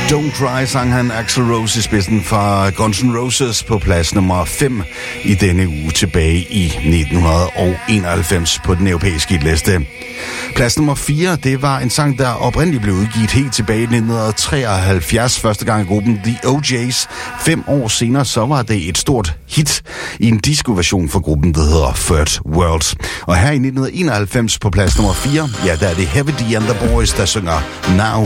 Don't Cry sang han Axl Rose i spidsen fra Guns N' Roses på plads nummer 5 i denne uge tilbage i 1991 på den europæiske liste. Plads nummer 4, det var en sang, der oprindeligt blev udgivet helt tilbage i 1973, første gang i gruppen The OJ's. 5 år senere, så var det et stort hit i en disco-version for gruppen, der hedder Third World. Og her i 1991 på plads nummer 4, ja, der er det Heavy D and the Boys, der synger Now